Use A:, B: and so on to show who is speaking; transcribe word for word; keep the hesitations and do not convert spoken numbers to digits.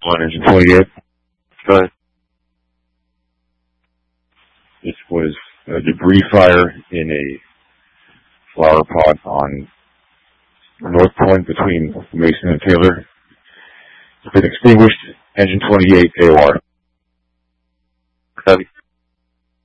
A: On engine twenty-eight.
B: Go ahead.
A: This was a debris fire in a flower pot on North Point between Mason and Taylor. It's been extinguished. Engine twenty-eight, A O R.
B: Copy.